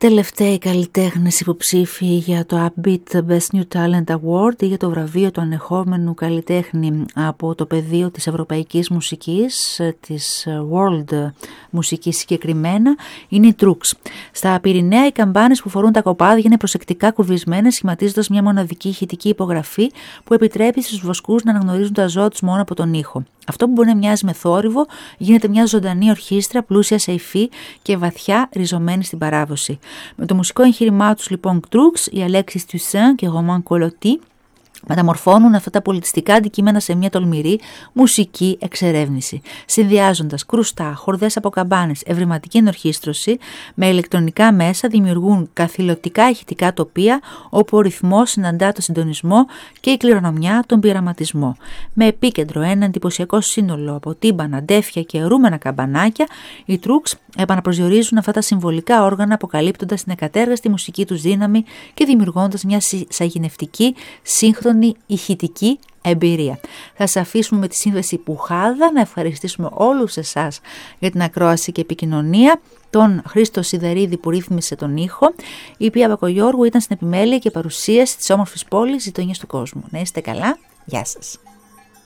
Τελευταίοι καλλιτέχνες υποψήφοι για το Upbeat Best New Talent Award ή για το βραβείο του ανεχόμενου καλλιτέχνη από το πεδίο της ευρωπαϊκής μουσικής, της world μουσικής συγκεκριμένα, είναι οι Trooks. Στα Πυρηναία οι καμπάνες που φορούν τα κοπάδια είναι προσεκτικά κουρβισμένες, σχηματίζοντας μια μοναδική ηχητική υπογραφή που επιτρέπει στους βοσκούς να αναγνωρίζουν τα ζώα τους μόνο από τον ήχο. Αυτό που μπορεί να μοιάζει με θόρυβο γίνεται μια ζωντανή ορχήστρα πλούσια σε υφή και βαθιά ριζωμένη στην παράδοση. Με το μουσικό εγχείρημά τους λοιπόν Trooks, οι Αλέξης Toussaint και Romain Collotti μεταμορφώνουν αυτά τα πολιτιστικά αντικείμενα σε μια τολμηρή μουσική εξερεύνηση, συνδυάζοντας κρουστά, χορδές από καμπάνες, ευρηματική ενορχήστρωση με ηλεκτρονικά μέσα, δημιουργούν καθηλωτικά ηχητικά τοπία όπου ο ρυθμός συναντά το συντονισμό και η κληρονομιά τον πειραματισμό. Με επίκεντρο ένα εντυπωσιακό σύνολο από τύμπανα, ντέφια και αιρούμενα καμπανάκια, οι Trooks επαναπροσδιορίζουν αυτά τα συμβολικά όργανα, αποκαλύπτοντας την εκατέργαστη μουσική τους δύναμη και δημιουργώντας μια σαγηνευτική, σύγχρονη ηχητική εμπειρία. Θα σας αφήσουμε με τη σύνδεση Πουχάδα, να ευχαριστήσουμε όλους εσάς για την ακρόαση και επικοινωνία, τον Χρήστο Σιδερίδη που ρύθμισε τον ήχο, η Πία Μπακογιώργου ήταν στην επιμέλεια και παρουσίαση της όμορφης πόλης γειτονιάς του κόσμου. Να είστε καλά, γεια σας.